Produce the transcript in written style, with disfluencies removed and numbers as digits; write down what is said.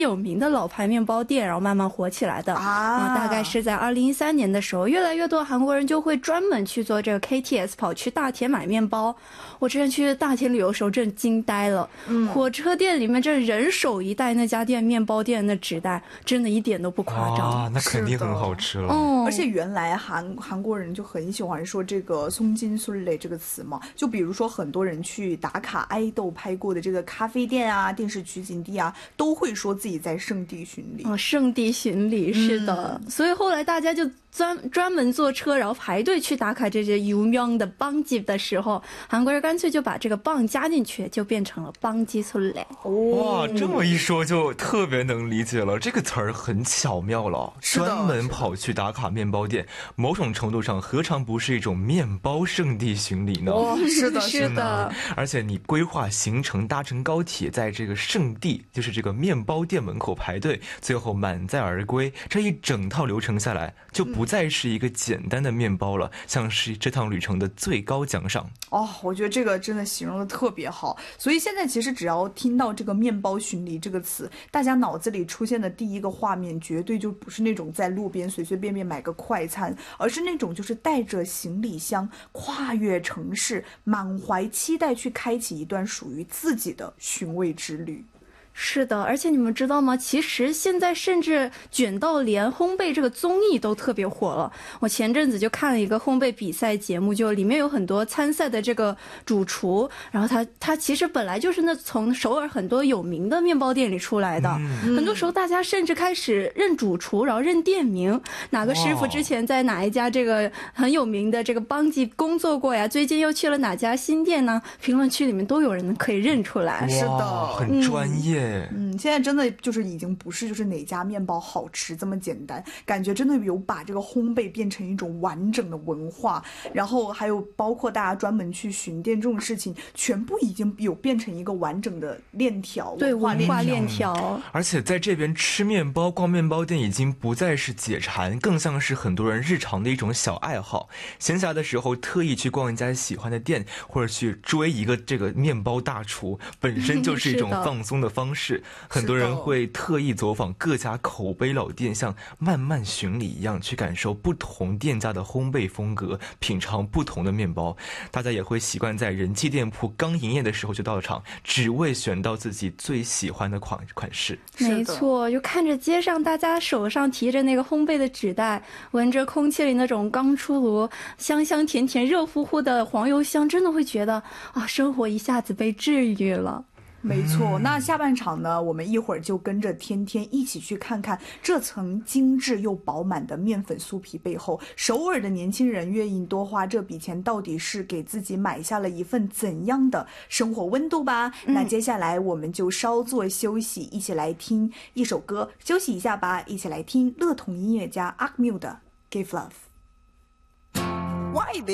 有名的老牌面包店，然后慢慢火起来的大概是在2013年的时候，越来越多韩国人就会专门去做这个 KTS， 跑去大田买面包。我之前去大田旅游的时候真惊呆了，火车店里面这人手一袋那家店面包店的纸袋，真的一点都不夸张。 那肯定很好吃了。 而且原来韩国人就很喜欢说这个松金순례这个词嘛，就比如说很多人去打卡爱豆拍过的这个咖啡店啊、电视取景地啊，都会说自己在圣地巡礼。 圣地巡礼，是的。所以后来大家就专门坐车，然后排队去打卡这些有名的빵집的时候，韩国人干脆就把这个빵加进去，就变成了빵지 순례。 哇，这么一说就特别能理解了，这个词儿很巧妙了。专门跑去打卡面包店，某种程度上何尝不是一种面包圣地巡礼呢？ 是的， 是的。 而且你规划行程，搭乘高铁，在这个圣地，就是这个面包店门口排队，最后满载而归，这一整套流程下来，就不再是一个简单的面包了，像是这趟旅程的最高奖赏。 我觉得这个真的形容的特别好。所以现在其实只要听到这个面包巡礼这个词，大家脑子里出现的第一个画面绝对就不是那种在路边随随便便买个快餐，而是那种就是带着行李箱跨越城市，满怀期待去开启一段属于自己的寻味之旅。 是的，而且你们知道吗？其实现在甚至卷到连烘焙这个综艺都特别火了。我前阵子就看了一个烘焙比赛节目，就里面有很多参赛的这个主厨，然后他其实本来就是从首尔很多有名的面包店里出来的。很多时候大家甚至开始认主厨，然后认店名，哪个师傅之前在哪一家这个很有名的这个빵집工作过呀，最近又去了哪家新店呢？评论区里面都有人可以认出来。 是的， 很专业。 现在真的就是已经不是就是哪家面包好吃这么简单，感觉真的有把这个烘焙变成一种完整的文化，然后还有包括大家专门去巡店这种事情，全部已经有变成一个完整的链条， 对，文化链条。 而且在这边吃面包、逛面包店已经不再是解馋，更像是很多人日常的一种小爱好。闲暇的时候特意去逛一家喜欢的店，或者去追一个这个面包大厨，本身就是一种放松的方式。很多人会特意走访各家口碑老店，像慢慢巡礼一样去感受不同店家的烘焙风格，品尝不同的面包。大家也会习惯在人气店铺刚营业的时候就到场，只为选到自己最喜欢的款式。 没错，就看着街上大家手上提着那个烘焙的纸袋，闻着空气里那种刚出炉香香甜甜热乎乎的黄油香，真的会觉得生活一下子被治愈了。 没错，那下半场呢，我们一会儿就跟着天天一起去看看这层精致又饱满的面粉酥皮背后，首尔的年轻人愿意多花这笔钱，到底是给自己买下了一份怎样的生活温度吧。那接下来我们就稍作休息，一起来听一首歌，休息一下吧，一起来听乐童音乐家 Akmu 的 Give Love。